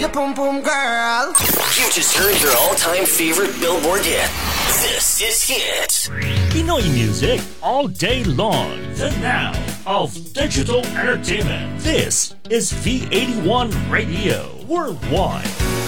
Your pum pum girl. You just heard your all-time favorite Billboard hit. This is Hit. Pinoy music all day long. The now of digital entertainment. This is V81 Radio Worldwide.